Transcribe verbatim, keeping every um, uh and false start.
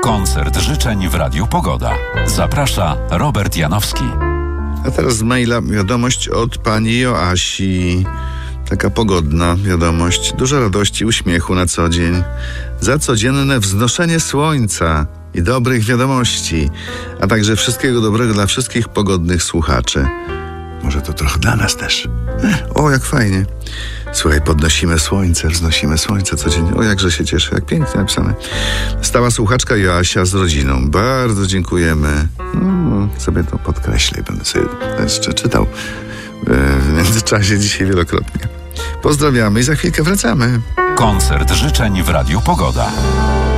Koncert życzeń w Radiu Pogoda. Zaprasza Robert Janowski. A teraz z maila wiadomość od pani Joasi. Taka pogodna wiadomość. Dużo radości, uśmiechu na co dzień. Za codzienne wznoszenie słońca i dobrych wiadomości. A także wszystkiego dobrego dla wszystkich pogodnych słuchaczy. Może to trochę dla nas też. O, jak fajnie. Słuchaj, podnosimy słońce, wznosimy słońce codziennie. O, jakże się cieszę, jak pięknie napisane. Stała słuchaczka Joasia z rodziną. Bardzo dziękujemy. No, sobie to podkreślę i będę sobie jeszcze czytał w międzyczasie dzisiaj wielokrotnie. Pozdrawiamy i za chwilkę wracamy. Koncert życzeń w Radiu Pogoda.